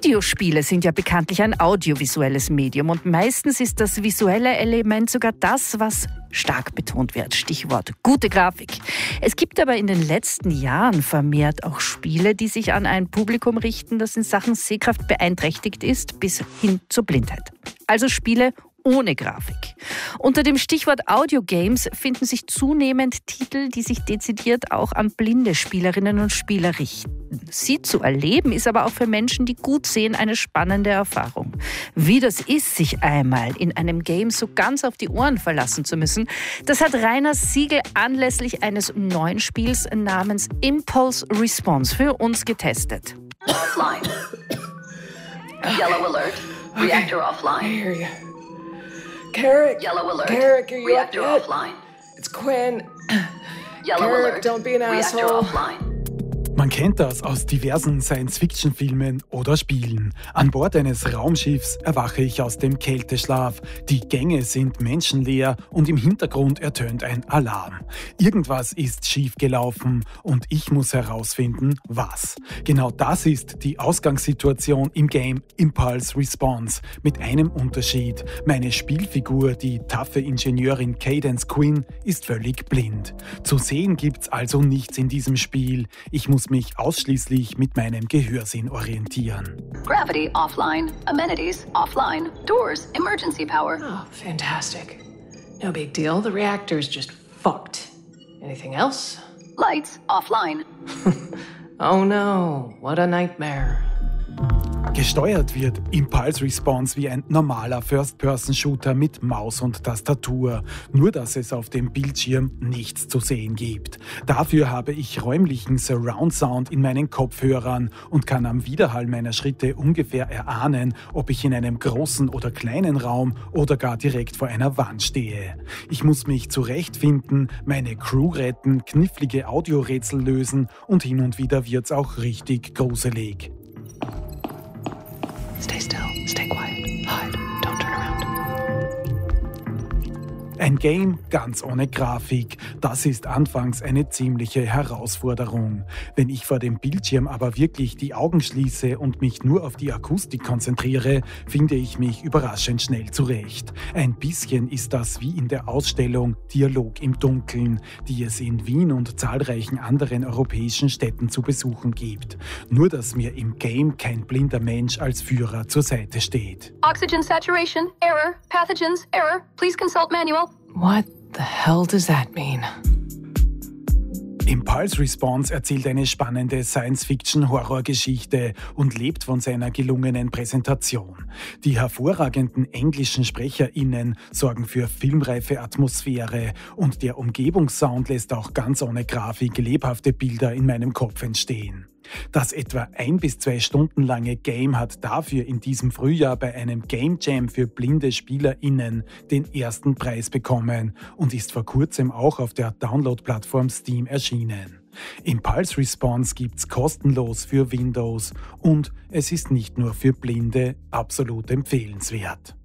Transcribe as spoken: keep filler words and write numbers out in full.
Videospiele sind ja bekanntlich ein audiovisuelles Medium und meistens ist das visuelle Element sogar das, was stark betont wird. Stichwort gute Grafik. Es gibt aber in den letzten Jahren vermehrt auch Spiele, die sich an ein Publikum richten, das in Sachen Sehkraft beeinträchtigt ist, bis hin zur Blindheit. Also Spiele ohne Grafik. Unter dem Stichwort Audiogames finden sich zunehmend Titel, die sich dezidiert auch an blinde Spielerinnen und Spieler richten. Sie zu erleben ist aber auch für Menschen, die gut sehen, eine spannende Erfahrung. Wie das ist, sich einmal in einem Game so ganz auf die Ohren verlassen zu müssen, das hat Rainer Siegel anlässlich eines neuen Spiels namens Impulse Response für uns getestet. Offline. Yellow alert. Reactor Okay. offline. I hear you. Carrick! Yellow alert. Carrick, are you Reactor up yet? offline. It's Quinn. Yellow Carrick, alert. don't be an Reactor asshole. offline. Man kennt das aus diversen Science-Fiction-Filmen oder Spielen. An Bord eines Raumschiffs erwache ich aus dem Kälteschlaf. Die Gänge sind menschenleer und im Hintergrund ertönt ein Alarm. Irgendwas ist schiefgelaufen und ich muss herausfinden, was. Genau das ist die Ausgangssituation im Game Impulse Response. Mit einem Unterschied. Meine Spielfigur, die taffe Ingenieurin Cadence Quinn, ist völlig blind. Zu sehen gibt's also nichts in diesem Spiel. Ich muss mich ausschließlich mit meinem Gehörsinn orientieren. Gravity offline. Amenities offline. Doors emergency power. Oh, fantastic. No big deal. The reactor's just fucked. Anything else? Lights offline. Oh no, what a nightmare. Gesteuert wird Impulse Response wie ein normaler First-Person-Shooter mit Maus und Tastatur, nur dass es auf dem Bildschirm nichts zu sehen gibt. Dafür habe ich räumlichen Surround-Sound in meinen Kopfhörern und kann am Widerhall meiner Schritte ungefähr erahnen, ob ich in einem großen oder kleinen Raum oder gar direkt vor einer Wand stehe. Ich muss mich zurechtfinden, meine Crew retten, knifflige Audiorätsel lösen und hin und wieder wird's auch richtig gruselig. Stay still, stay quiet, hide, don't turn around. Ein Game ganz ohne Grafik, das ist anfangs eine ziemliche Herausforderung. Wenn ich vor dem Bildschirm aber wirklich die Augen schließe und mich nur auf die Akustik konzentriere, finde ich mich überraschend schnell zurecht. Ein bisschen ist das wie in der Ausstellung Dialog im Dunkeln, die es in Wien und zahlreichen anderen europäischen Städten zu besuchen gibt. Nur dass mir im Game kein blinder Mensch als Führer zur Seite steht. Oxygen saturation error. Pathogens error. Please consult manual. What the hell does that mean? Impulse Response erzählt eine spannende Science-Fiction-Horrorgeschichte und lebt von seiner gelungenen Präsentation. Die hervorragenden englischen SprecherInnen sorgen für filmreife Atmosphäre und der Umgebungssound lässt auch ganz ohne Grafik lebhafte Bilder in meinem Kopf entstehen. Das etwa ein bis zwei Stunden lange Game hat dafür in diesem Frühjahr bei einem Game Jam für blinde SpielerInnen den ersten Preis bekommen und ist vor kurzem auch auf der Download-Plattform Steam erschienen. Impulse Response gibt's kostenlos für Windows und es ist nicht nur für Blinde absolut empfehlenswert.